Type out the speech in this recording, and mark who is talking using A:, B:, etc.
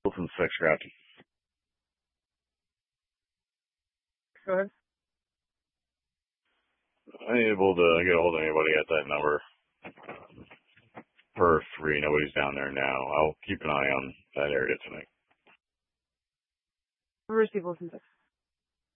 A: From 6 Grafton.
B: Go ahead.
A: Unable to get a hold of anybody at that number. Per 3, nobody's down there now. I'll keep an eye on that area tonight.
B: Receive Wilson 6.